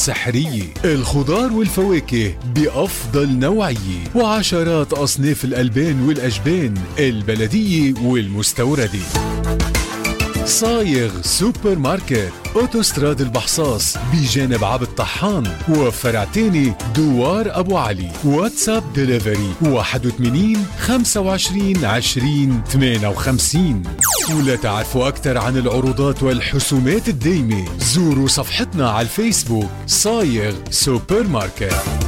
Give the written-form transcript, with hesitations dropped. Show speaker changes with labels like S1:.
S1: سحرية، الخضار والفواكه بأفضل نوعية، وعشرات أصناف الألبان والأجبان البلدية والمستوردة. صايغ سوبر ماركت، اوتوستراد البحصاص بجانب عبد طحان، وفرع تاني دوار أبو علي. واتساب ديليفري 81 25 20 58. ولا تعرفوا أكثر عن العروضات والحسومات الدايمة زوروا صفحتنا على الفيسبوك صايغ سوبر ماركت.